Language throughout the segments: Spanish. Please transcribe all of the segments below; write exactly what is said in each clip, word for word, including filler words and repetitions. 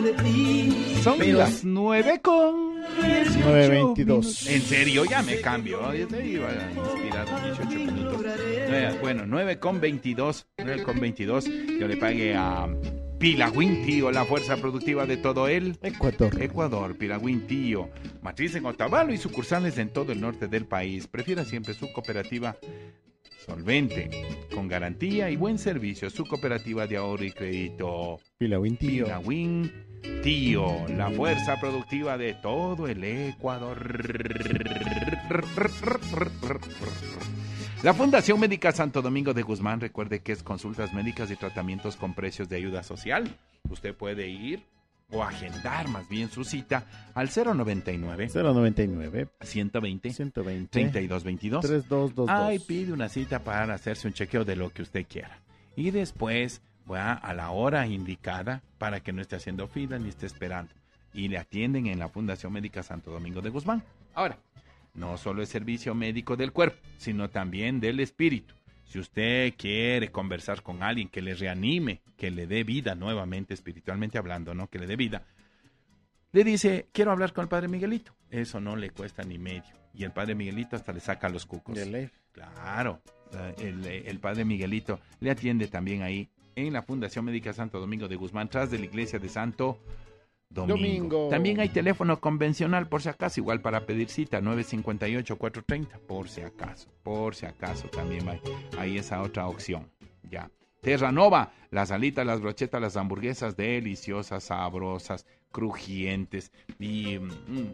de ti. Son Pero las nueve con nueve veintidós. En serio, ya me cambio. Yo te iba a inspirar dieciocho minutos. Nueve- Bueno, nueve con veintidós. nueve con veintidós. Yo le pague a Pilagüín Tío, la fuerza productiva de todo el Ecuador. Ecuador. Pilagüín Tío, matriz en Otavalo y sucursales en todo el norte del país. Prefiera siempre su cooperativa solvente, con garantía y buen servicio. Su cooperativa de ahorro y crédito. Pilagüín Tío. Pilagüín Tío, la fuerza productiva de todo el Ecuador. La Fundación Médica Santo Domingo de Guzmán, recuerde que es consultas médicas y tratamientos con precios de ayuda social. Usted puede ir o agendar más bien su cita al cero noventa y nueve, cero noventa y nueve, ciento veinte, ciento veinte, treinta y dos veintidós. treinta y dos veintidós. Ahí pide una cita para hacerse un chequeo de lo que usted quiera. Y después va a la hora indicada para que no esté haciendo fila ni esté esperando. Y le atienden en la Fundación Médica Santo Domingo de Guzmán. Ahora, no solo es servicio médico del cuerpo, sino también del espíritu. Si usted quiere conversar con alguien que le reanime, que le dé vida nuevamente, espiritualmente hablando, ¿no? Que le dé vida, le dice, quiero hablar con el Padre Miguelito. Eso no le cuesta ni medio. Y el Padre Miguelito hasta le saca los cucos. De ley. Claro, el, el Padre Miguelito le atiende también ahí en la Fundación Médica Santo Domingo de Guzmán, tras de la iglesia de Santo Domingo. Domingo. También hay teléfono convencional, por si acaso, igual para pedir cita, nueve cinco ocho, cuatro tres cero, por si acaso, por si acaso también hay, hay esa otra opción, ya. Terranova, las alitas, las brochetas, las hamburguesas deliciosas, sabrosas, crujientes y... Mm,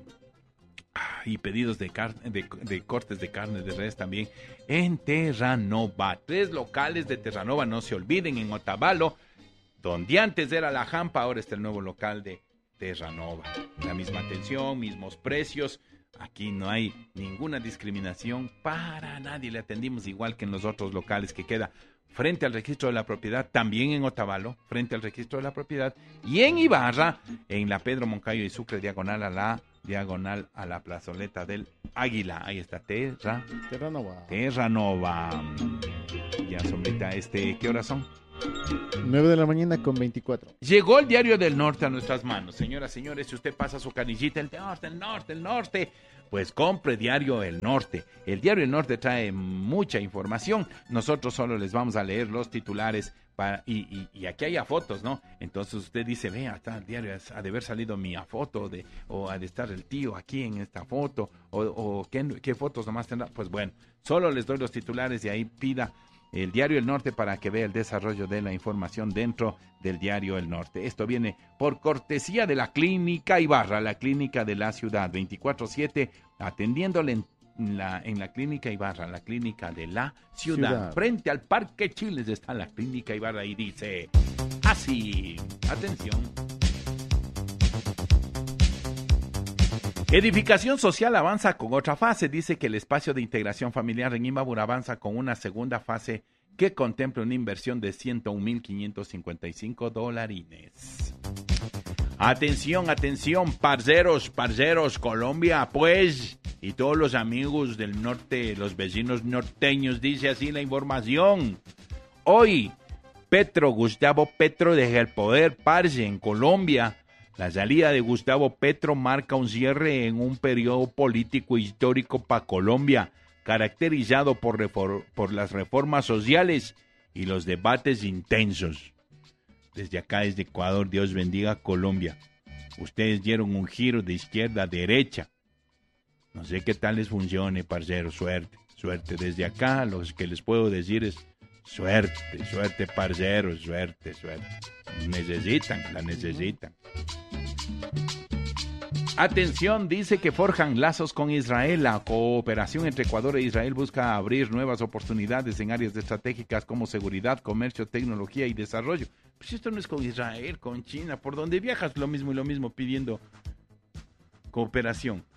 y pedidos de, car- de, de cortes de carne de res también en Terranova. Tres locales de Terranova, no se olviden, en Otavalo, donde antes era la Jampa, ahora está el nuevo local de Terranova. La misma atención, mismos precios. Aquí no hay ninguna discriminación para nadie. Le atendimos igual que en los otros locales que queda frente al registro de la propiedad, también en Otavalo, frente al registro de la propiedad, y en Ibarra, en la Pedro Moncayo y Sucre, diagonal a la diagonal a la plazoleta del Águila. Ahí está Terra, Terranova. Terranova. Ya, sombrita, este, ¿qué horas son? nueve de la mañana con veinticuatro. Llegó el Diario del Norte a nuestras manos. Señoras, señores, si usted pasa su canillita, el norte, el norte, el norte, pues compre Diario El Norte. El Diario El Norte trae mucha información. Nosotros solo les vamos a leer los titulares para, y, y, y aquí hay fotos, ¿no? Entonces usted dice, vea, está el diario, ha de haber salido mi foto, de, o ha de estar el tío aquí en esta foto, o, o ¿qué, qué fotos nomás tendrá. Pues bueno, solo les doy los titulares y ahí pida el Diario El Norte para que vea el desarrollo de la información dentro del Diario El Norte. Esto viene por cortesía de la Clínica Ibarra, la clínica de la ciudad, veinticuatro siete, atendiéndole en la, en la Clínica Ibarra, la clínica de la ciudad. Ciudad. Frente al Parque Chiles está la Clínica Ibarra y dice así, atención. Edificación Social avanza con otra fase. Dice que el espacio de integración familiar en Imbabura avanza con una segunda fase que contempla una inversión de ciento un mil quinientos cincuenta y cinco dolarines. Atención, atención, parceros, parceros, Colombia, pues, y todos los amigos del norte, los vecinos norteños, dice así la información. Hoy, Petro, Gustavo Petro deja el poder, parce, en Colombia. La salida de Gustavo Petro marca un cierre en un periodo político histórico para Colombia, caracterizado por, refor- por las reformas sociales y los debates intensos. Desde acá, desde Ecuador, Dios bendiga Colombia. Ustedes dieron un giro de izquierda a derecha. No sé qué tal les funcione, parceros, suerte, suerte. Desde acá, lo que les puedo decir es suerte, suerte, parceros, suerte, suerte. Necesitan, la necesitan. Atención, dice que forjan lazos con Israel. La cooperación entre Ecuador e Israel busca abrir nuevas oportunidades en áreas estratégicas como seguridad, comercio, tecnología y desarrollo. Pues esto no es con Israel, con China. Por donde viajas lo mismo y lo mismo pidiendo cooperación.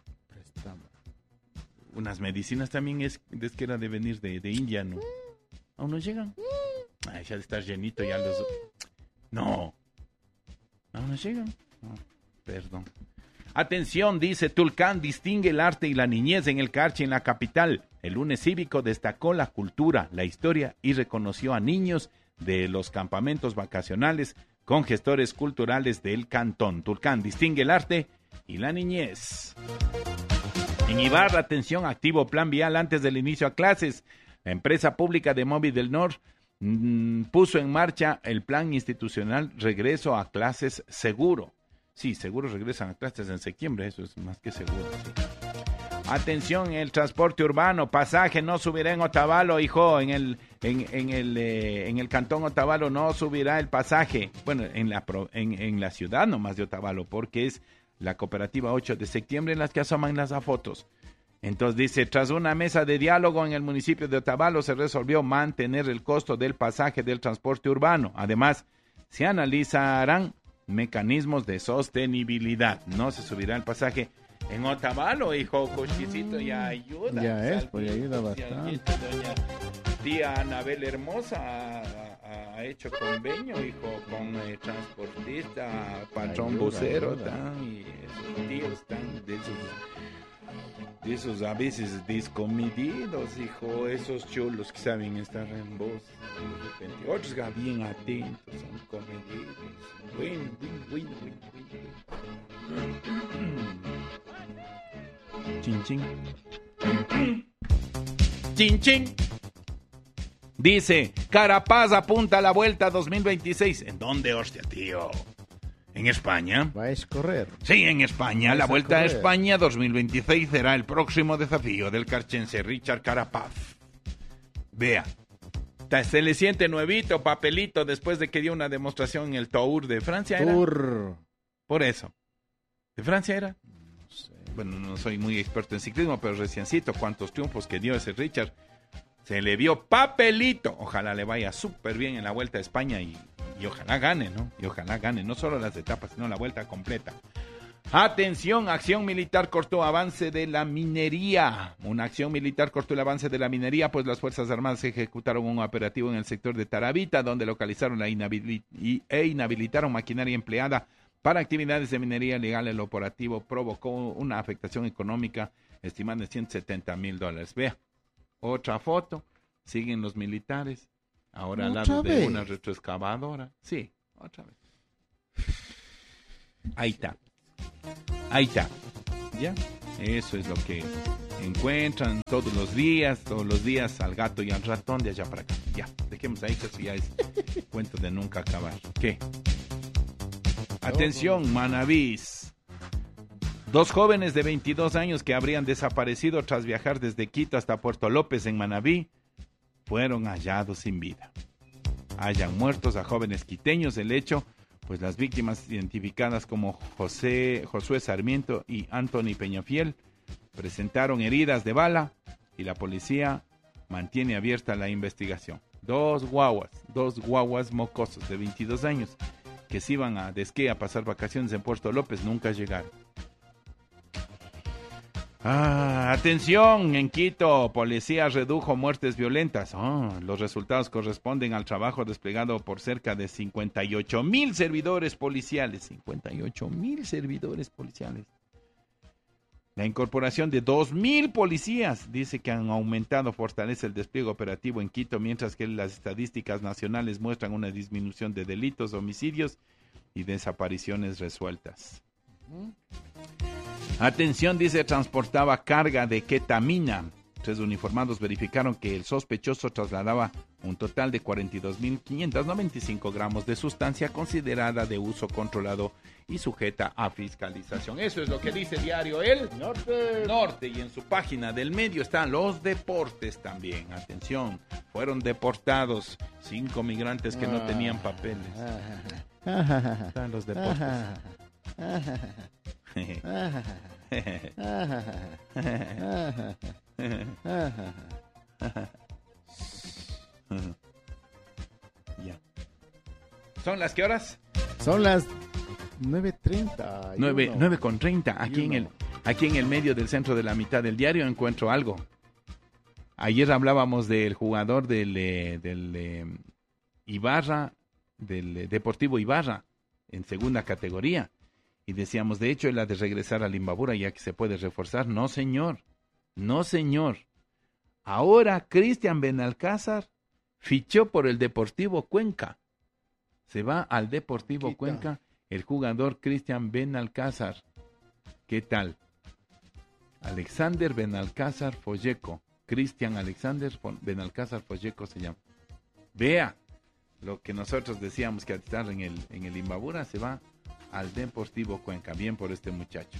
Unas medicinas también es, es que era de venir de, de India, ¿no? ¿Aún no llegan? Ay, ya de estar llenito ya los... No. ¿Aún no llegan? No, perdón. Atención, dice Tulcán, distingue el arte y la niñez en el Carchi, en la capital. El lunes cívico destacó la cultura, la historia y reconoció a niños de los campamentos vacacionales con gestores culturales del cantón. Tulcán distingue el arte y la niñez. En Ibarra, atención, activo plan vial antes del inicio a clases. La empresa pública de Móvil del Norte mmm, puso en marcha el plan institucional Regreso a Clases Seguro. Sí, seguro regresan a clases en septiembre, eso es más que seguro. Sí. Atención, el transporte urbano, pasaje no subirá en Otavalo, hijo, en el en, en el eh, en el cantón Otavalo no subirá el pasaje. Bueno, en la en, en la ciudad nomás de Otavalo, porque es la cooperativa ocho de septiembre en las que asoman las fotos. Entonces dice, tras una mesa de diálogo en el municipio de Otavalo se resolvió mantener el costo del pasaje del transporte urbano. Además, se analizarán mecanismos de sostenibilidad. No se subirá el pasaje en Otavalo, hijo, cochecito, ya ayuda. Ya es, pues ayuda bastante. Doña tía Anabel Hermosa ha, ha, ha hecho convenio, hijo, con eh, transportista, patrón Ayuda, bucero, ayuda. tan, y esos tíos están de esos, de esos a veces descomedidos, hijo, esos chulos que saben estar en voz, de repente, otros que bien atentos, son comedidos. Bueno, bueno, bueno, bueno, bueno. Chin, chin. Chin, chin. Dice, Carapaz apunta a la Vuelta dos mil veintiséis. ¿En dónde, hostia, tío? ¿En España? Va a escorrer. Sí, en España. Vais La a Vuelta a correr. España dos mil veintiséis será el próximo desafío del carchense Richard Carapaz. Vea. Se le siente nuevito, papelito, después de que dio una demostración en el Tour de Francia. ¿Era? Tour. Por eso. ¿De Francia era? No sé. Bueno, no soy muy experto en ciclismo, pero reciencito, cuántos triunfos que dio ese Richard. Se le vio papelito. Ojalá le vaya súper bien en la Vuelta a España y, y ojalá gane, ¿no? Y ojalá gane, no solo las etapas, sino la vuelta completa. Atención, acción militar cortó avance de la minería. Una acción militar cortó el avance de la minería, pues las Fuerzas Armadas ejecutaron un operativo en el sector de Taravita, donde localizaron la inhabili- y, e inhabilitaron maquinaria empleada para actividades de minería ilegal. El operativo provocó una afectación económica estimada en ciento setenta mil dólares. Vea, otra foto, siguen los militares, ahora al lado ¿Otra de vez? una retroexcavadora. Sí, otra vez. Ahí está. Ahí está. ¿Ya? Eso es lo que encuentran todos los días, todos los días al gato y al ratón de allá para acá. Ya, dejemos ahí que eso ya es cuento de nunca acabar. ¿Qué? Atención, Manabís. Dos jóvenes de veintidós años que habrían desaparecido tras viajar desde Quito hasta Puerto López en Manabí fueron hallados sin vida. Hayan muertos a jóvenes quiteños. El hecho, pues las víctimas identificadas como José, Josué Sarmiento y Anthony Peñafiel presentaron heridas de bala y la policía mantiene abierta la investigación. Dos guaguas, dos guaguas mocosos de veintidós años que se iban a Desqué a pasar vacaciones en Puerto López nunca llegaron. Ah, atención, en Quito, policía redujo muertes violentas. Oh, los resultados corresponden al trabajo desplegado por cerca de cincuenta y ocho mil servidores policiales. cincuenta y ocho mil servidores policiales. La incorporación de dos mil policías dice que han aumentado, fortalece el despliegue operativo en Quito, mientras que las estadísticas nacionales muestran una disminución de delitos, homicidios y desapariciones resueltas. Atención, dice, transportaba carga de ketamina. Tres uniformados verificaron que el sospechoso trasladaba un total de cuarenta y dos mil quinientos noventa y cinco gramos de sustancia considerada de uso controlado y sujeta a fiscalización. Eso es lo que dice Diario El Norte. Norte, y en su página del medio están los deportes también. Atención, fueron deportados cinco migrantes que no tenían papeles. Están los deportes. Ya. ¿Son las qué horas? Son las nueve treinta. nueve, nueve con treinta. Aquí Y en, el, uno. aquí en el medio del centro de la mitad del diario encuentro algo. Ayer hablábamos del jugador del, eh, del eh, Ibarra, del eh, Deportivo Ibarra, en segunda categoría. Y decíamos, de hecho, es la de regresar al Imbabura ya que se puede reforzar. No, señor. No, señor. Ahora Cristian Benalcázar fichó por el Deportivo Cuenca. Se va al Deportivo Quita. Cuenca el jugador Cristian Benalcázar. ¿Qué tal? Alexander Benalcázar Folleco. Cristian Alexander Benalcázar Folleco se llama. Vea, lo que nosotros decíamos que estar en el, en el Imbabura, se va al Deportivo Cuenca. Bien por este muchacho.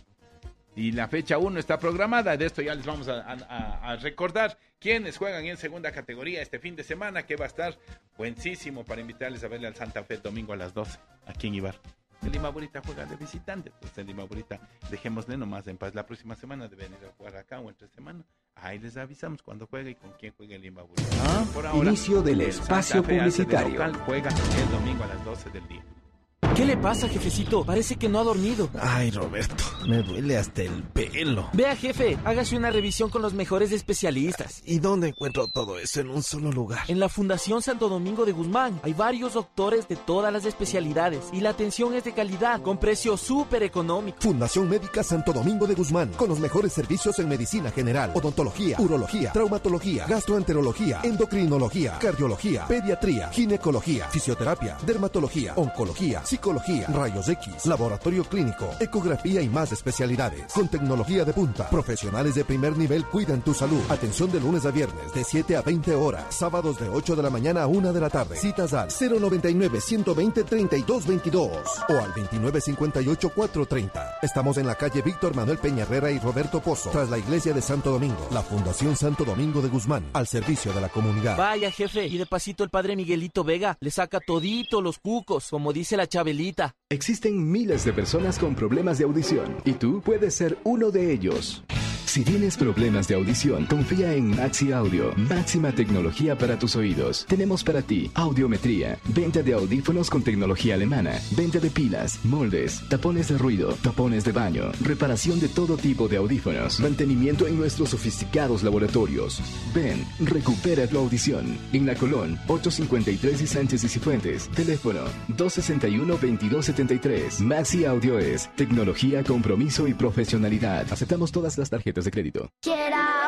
Y la fecha uno está programada, de esto ya les vamos a, a, a recordar quiénes juegan en segunda categoría este fin de semana, que va a estar buenísimo para invitarles a verle al Santa Fe domingo a las doce, aquí en Ibar. El Imaburita juega de visitante, pues el Imaburita, dejémosle nomás en paz. La próxima semana debe venir a jugar acá o entre semana. Ahí les avisamos cuando juegue y con quién juegue el Imaburita. ¿Ah? Por ahora, Inicio del el espacio Santa Fe hace de publicitario. local, juega el domingo a las doce del día. ¿Qué le pasa, jefecito? Parece que no ha dormido. Ay, Roberto, me duele hasta el pelo. Vea, jefe, hágase una revisión con los mejores especialistas. ¿Y dónde encuentro todo eso en un solo lugar? En la Fundación Santo Domingo de Guzmán hay varios doctores de todas las especialidades y la atención es de calidad, con precio súper económico. Fundación Médica Santo Domingo de Guzmán, con los mejores servicios en medicina general, odontología, urología, traumatología, gastroenterología, endocrinología, cardiología, pediatría, ginecología, fisioterapia, dermatología, oncología, psicología, rayos X, laboratorio clínico, ecografía y más especialidades. Con tecnología de punta, profesionales de primer nivel cuidan tu salud. Atención de lunes a viernes de siete a veinte horas, sábados de ocho de la mañana a una de la tarde. Citas al cero noventa y nueve, ciento veinte, treinta y dos veintidós o al veintinueve cincuenta y ocho, cuatrocientos treinta. Estamos en la calle Víctor Manuel Peña Herrera y Roberto Pozo, tras la iglesia de Santo Domingo. La Fundación Santo Domingo de Guzmán, al servicio de la comunidad. Vaya, jefe, y de pasito el padre Miguelito Vega le saca todito los cucos, como dice la Chabelita. Existen miles de personas con problemas de audición y tú puedes ser uno de ellos. Si tienes problemas de audición, confía en Maxi Audio, máxima tecnología para tus oídos. Tenemos para ti audiometría, venta de audífonos con tecnología alemana, venta de pilas, moldes, tapones de ruido, tapones de baño, reparación de todo tipo de audífonos, mantenimiento en nuestros sofisticados laboratorios. Ven, recupera tu audición. En La Colón, ochocientos cincuenta y tres y Sánchez y Cifuentes. Teléfono dos sesenta y uno, veintidós setenta y tres. Maxi Audio es tecnología, compromiso y profesionalidad. Aceptamos todas las tarjetas de crédito. Quiera